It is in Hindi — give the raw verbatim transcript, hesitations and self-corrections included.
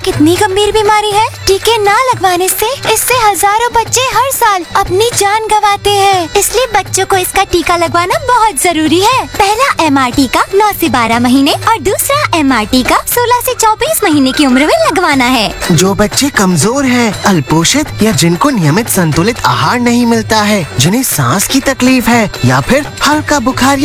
कितनी गंभीर बीमारी है। टीके ना लगवाने से इससे हजारों बच्चे हर साल अपनी जान गंवाते हैं, इसलिए बच्चों को इसका टीका लगवाना बहुत जरूरी है। पहला एम आर टीका नौ से बारह महीने और दूसरा एम आर टीका सोलह से चौबीस महीने की उम्र में लगवाना है। जो बच्चे कमजोर हैं, अल्पोषित या जिनको नियमित संतुलित आहार नहीं मिलता है, जिन्हें सांस की तकलीफ है या फिर हल्का बुखार